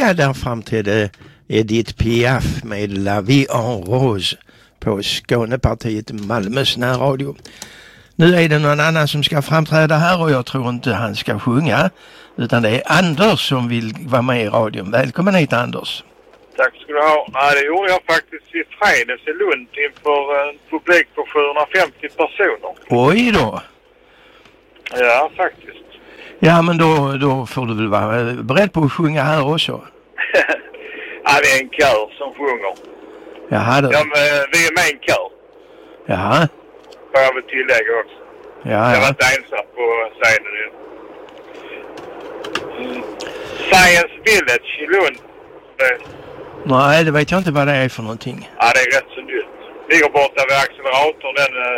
Ja, där framträdde Edith Piaf med La Vie en Rose på Skånepartiet Malmös närradio. Nu är det någon annan som ska framträda här och jag tror inte han ska sjunga, utan det är Anders som vill vara med i radion. Välkommen hit, Anders. Tack ska du ha. Ja, det gjorde jag faktiskt i fredags i Lund inför en publik på 750 personer. Oj då. Ja, faktiskt. Ja, men då får du väl vara beredd på att sjunga här också. Ja, det är en kör som sjunger. Jaha, då. Ja, men vi är med en kör. Jaha. Får jag väl tillägga också. Ja. Jag var inte ensam på scenen nu. Science Village i Lund. Nej, det vet jag inte vad det är för någonting. Ja, det är rätt så nytt. Ligger borta vid acceleratorn.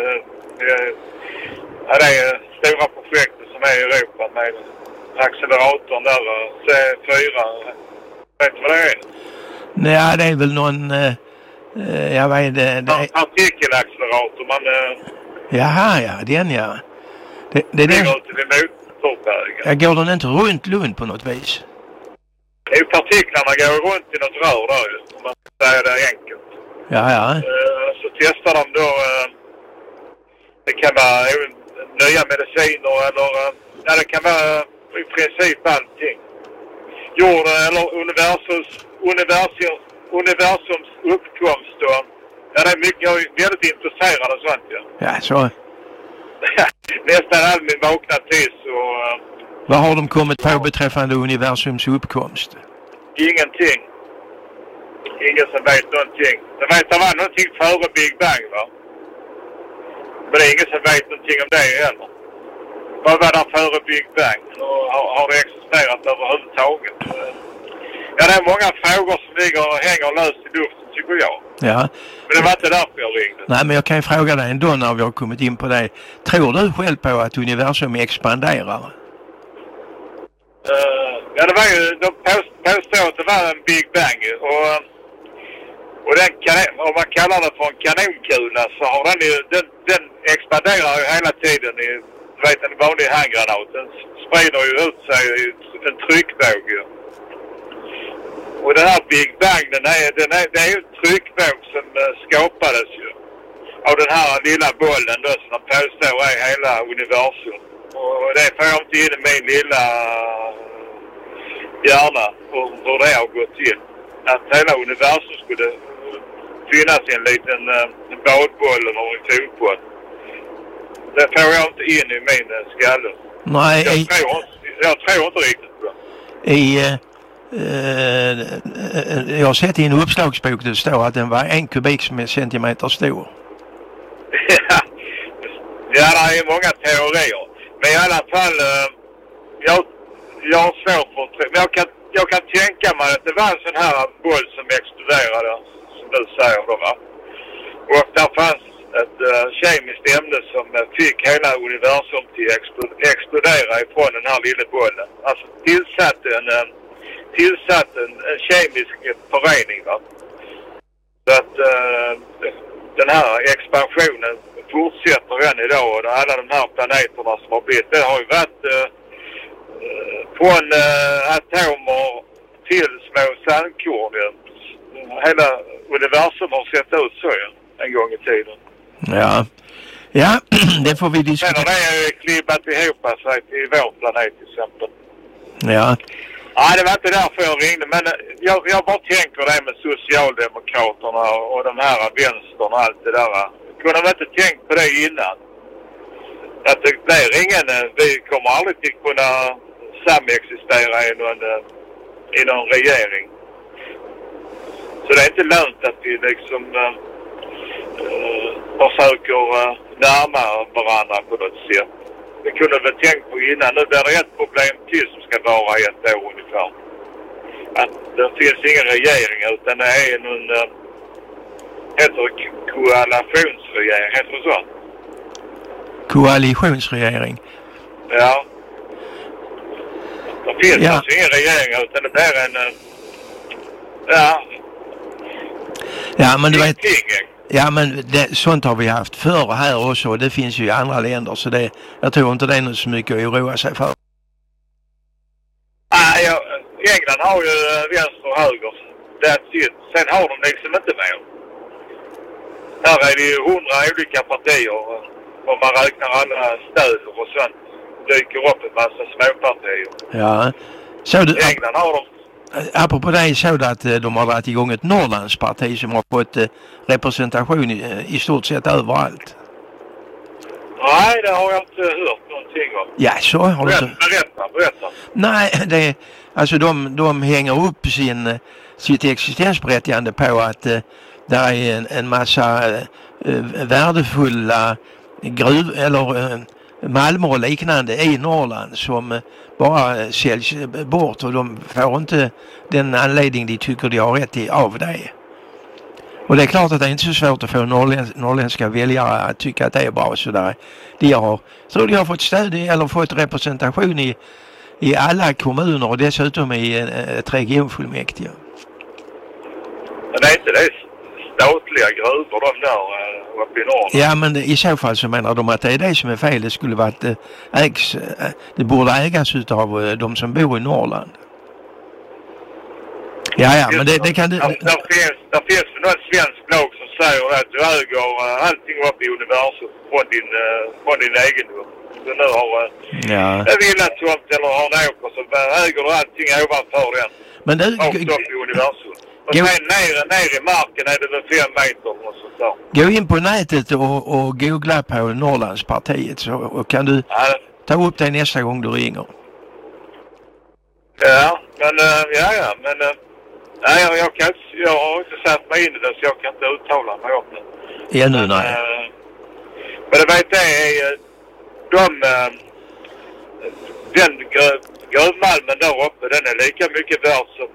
Det är stora projektet som är i Europa med acceleratorn där, C4. Vet du vad det är? Nej, det är väl någon... jag vet det... Partikelaccelerator. Jaha, ja, den ja. Det är den... Ligger ute vid motorvägen. Jag går den inte runt Lund på något vis? Partiklarna går runt i något rör där ju, om man säger det enkelt. Ja. Så testar de då, det kan vara nya mediciner eller, ja det kan vara i princip allting. Jorden eller universums uppkomst och, ja det är mycket, jag är väldigt intresserad av sånt ja. Ja, så. Nästan all min vakna tid så... Vad har de kommit på beträffande universums uppkomst? Ingenting. Ingen som vet någonting. Det var någonting före Big Bang va? Men det är ingen som vet någonting om det heller. Vad var där före Big Bang? Och har det existerat överhuvudtaget? Ja, det är många frågor som ligger och hänger löst i luften tycker jag. Ja. Men det var inte därför jag ringde. Nej, men jag kan ju fråga dig ändå när vi har kommit in på det. Tror du själv på att universum expanderar? Ja, det var ju, de påstår att det var en Big Bang och den om man kallar det för en kanonkula så har den expanderar ju hela tiden i, du vet, en vanlig handgranat. Den sprider ju ut sig i en tryckvåg ju. Och den här Big Bang, det är ju en tryckvåg som skapades ju av den här lilla bollen då som de påstår är hela universum. Och det får jag inte in i min lilla hjärna hur det har gått till. Att hela universum skulle finnas i en liten badboll eller en fotboll. Det får jag inte in i min skalle. Nej. Jag tror inte riktigt på det. Jag har sett i en uppslagsbok det står att den var 1 kubikcentimeter stor. Ja, det är många teorier. Men i alla fall, jag har svårt för det. Men jag kan tänka mig att det var en sån här boll som exploderade, som du säger då va. Och där fanns ett kemiskt ämne som fick hela universum till explodera ifrån den här lilla bollen. Alltså tillsatt en kemisk förening va. Så att den här expansionen fortsätter än idag och alla de här planeterna som har blivit, det har ju varit från atomer till små sandkorn. Hela universum har sett ut så en gång i tiden. Ja, det får vi diskutera. Sen har det klippat ihop sig till vår planet till exempel. Ja. Ja, det var inte därför jag ringde, men jag bara tänker det med Socialdemokraterna och de här vänstern och allt det där. Kunde man inte tänkt på det innan? Att det blir vi kommer aldrig till kunna samexistera i någon regering. Så det är inte lönt att vi liksom försöker närma varandra på något sätt. Det kunde väl tänkt på innan. Nu blir det ett problem till som ska vara 1 år ungefär. Att det finns ingen regering utan det är någon heter koalitionsregering, heter det så? Koalitionsregering? Ja. Det finns alltså ingen regering utan det blir en ja, men du vet... Ja, men sånt har vi haft förr här också och det finns ju i andra länder så jag tror inte det är något så mycket att oroa sig för. England har ju vänster och höger. That's it. Sen har de liksom inte mer. Här är det ju 100 olika partier. Om man räknar alla stöd och sånt. Dyker upp en massa småpartier. Ja. Så du, England har de. apropå det, så du att de har dragit igång ett Norrlandsparti som har fått representation i stort sett överallt? Nej, det har jag inte hört någonting om. Ja, så har du inte... Berätta. Nej, alltså de hänger upp sitt existensberättigande på att det är en massa värdefulla malmer och liknande i Norrland som bara säljs bort och de får inte den anledning de tycker de har rätt till av det. Och det är klart att det är inte så svårt att få norrländska väljare att tycka att det är bra sådär. De har fått stöd eller fått representation i alla kommuner och dessutom i ett regionfullmäktige. Men det är inte det statliga gruvor de där uppe i Norrland? Ja, men i så fall så menar de att det är det som är fel. Det skulle vara att det borde ägas av de som bor i Norrland. Ja, men det kan du... Det finns någon svensk lag som säger att du äger allting upp i universum från din egendom. Du nu har en villatomt eller har en åker så äger du allting ovanför den. Men du... Rakt upp i universum. Och sen ner i marken är det väl 5 meter och sånt där. Gå in på nätet och googla på Norrlandspartiet så kan du ta upp det nästa gång du ringer. Ja, men nej, jag har inte satt mig in i det så jag kan inte uttala mig om det. Ännu nej. Men det vet jag är den gruvmalmen där uppe, den är lika mycket värd som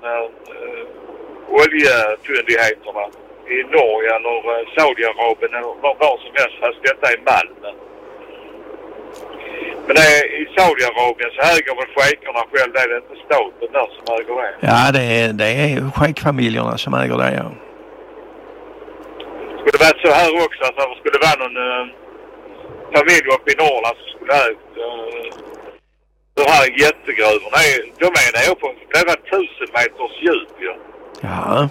oljefyndigheterna i Norge eller Saudiarabien eller var som helst fast detta är Malmö. Men i Saudiarabien så äger väl schejkerna själv, det är inte staten där som äger det. Ja, det är schejkfamiljerna som äger det, ja. Skulle det vara så här också att det skulle vara någon familj uppe i Norrland som skulle ha de här jättegruvorna. De är nere på, det var 1000 meters djup, ja. Ja.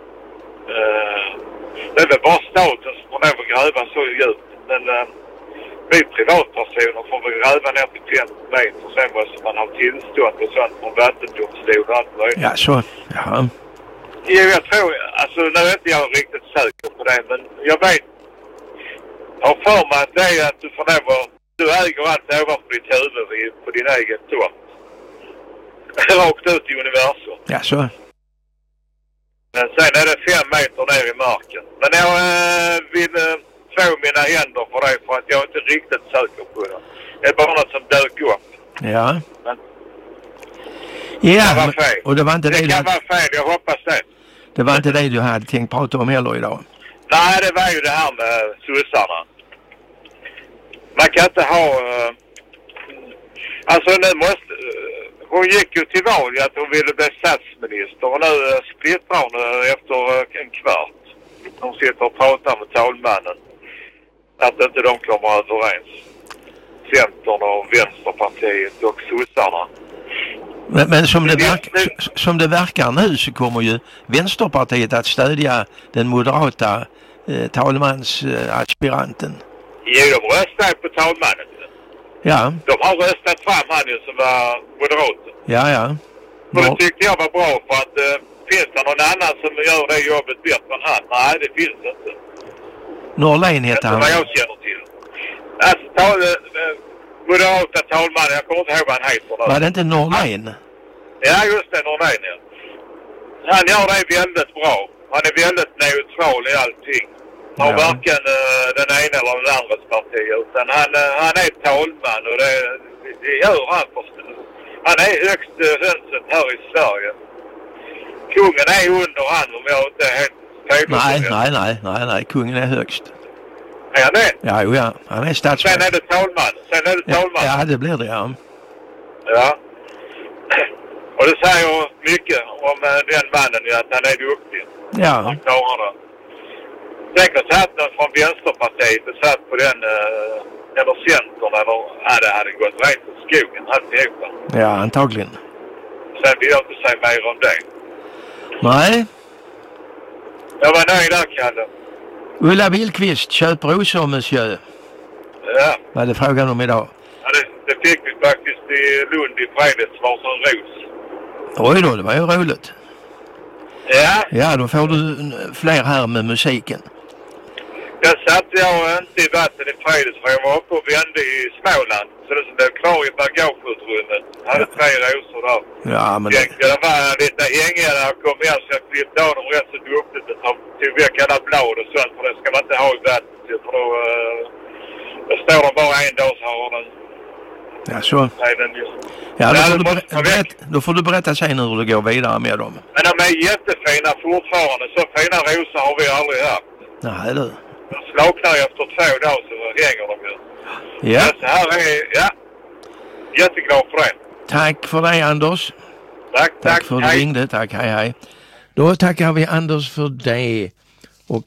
Det är väl bara staten som får ner och gräva så djupt. Men vi privatpersoner får väl gräva ner till 50 meter. Sen måste man ha tillstånd och sånt från vattendomstol och allt möjligt. Ja, så. Ja. Jo, jag tror, alltså nu är inte jag riktigt säker på det, men jag vet. Jag har för mig att det är att du får ner och du äger allt ovanför ditt huvud på din egen tomt. Rakt ut i universum. Ja, så. Men sen är det 5 meter ner i marken. Men jag vill få mina händer för det för att jag är inte riktigt säker på det. Det är bara något som dök upp. Ja. Men ja, det var fel. Och det var inte det kan vara fel, jag hoppas det. Det var inte det du hade tänkt prata om heller idag? Nej, det var ju det här med sossarna. Man kan inte ha... alltså nu måste... hon gick ju till val att hon ville bli statsminister och nu splittrar hon efter en kvart. Hon sitter och pratar med talmannen. Att inte de kommer överens. Centern och Vänsterpartiet och sossarna. Men som det verkar nu så kommer ju Vänsterpartiet att stödja den moderata talmansaspiranten. Jo, de röstade på talmannen. Ja. De har röstat fram han som var moderat. Ja. Och det tyckte jag var bra för att finns det någon annan som gör det jobbet bättre än han? Nej, det finns inte. Norrlén heter han. Det vad jag känner till. Alltså, moderata talman, jag kommer inte ihåg vad han heter. Var det inte Norrlén? Ja, just det, Norrlén, ja. Han gör det väldigt bra. Han är väldigt neutral i allting. Har varken den ena eller den andra parti, utan han är talman och det gör han förstås. Han är högst hönset här i Sverige. Kungen är under han om jag inte är helt fel. Nej, kungen är högst. Är han det? Ja, han är statschef. Sen är det talman. Ja, det blir det, ja. Ja. Och det säger mycket om den mannen att han är duktig. Ja. Han klarar det. Säkert satt någon från Vänsterpartiet och satt på den, eller Centern, eller det hade gått rent på skogen, alltihopa. Ja, antagligen. Sen vill jag inte säga mer om det. Nej. Jag var nöjd där, Kalle. Ulla Billqvist, köper rosor, monsieur. Ja. Vad är det frågan om idag? Ja, det fick vi faktiskt i Lund i fredags, var som ros. Oj då, det var ju roligt. Ja. Ja, då får du fler här med musiken. Jag satt inte i vatten i fredags för jag var uppe och vände i Småland. Så det blev klar i bagageutrymmet. Jag hade 3 rosor där. Ja, men Det var lite ängar när jag kom igen så jag klippte av dem rätt så duktigt och tog väck alla blad och sånt. För det ska man inte ha i vatten. För då står de bara en dag så har den. Ja, så. Ja, då får du berätta sen hur du går vidare med dem. Men de är jättefina fortfarande. Så fina rosor har vi aldrig haft. Nej, du. De slaknar efter 2 dagar så hänger de ju. Ja. Så här är, ja. Jätteglad för det. Tack för det, Anders. Tack för att du ringde. Tack, hej. Då tackar vi Anders för det och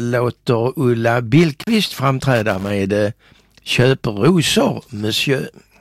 låter Ulla Billqvist framträda med köp rosor, monsieur.